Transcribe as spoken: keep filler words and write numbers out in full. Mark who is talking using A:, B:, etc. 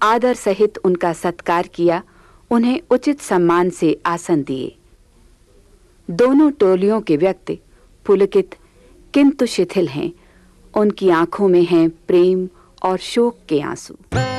A: आदर सहित उनका सत्कार किया, उन्हें उचित सम्मान से आसन दिए। दोनों टोलियों के व्यक्ति पुलकित किंतु शिथिल हैं। उनकी आंखों में हैं प्रेम और शोक के आंसू।